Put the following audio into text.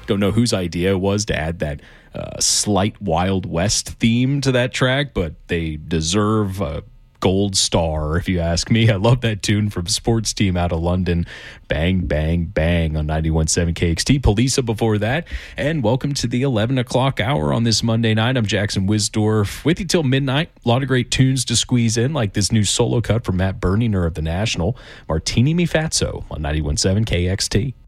Don't know whose idea it was to add that slight Wild West theme to that track, but they deserve a gold star, if you ask me. I love that tune from Sports Team out of London. Bang, bang, bang on 91.7 KXT. Polisa before that. And welcome to the 11 o'clock hour on this Monday night. I'm Jackson Wisdorf with you till midnight. A lot of great tunes to squeeze in, like this new solo cut from Matt Berninger of The National, Martini Mi Fatso on 91.7 KXT.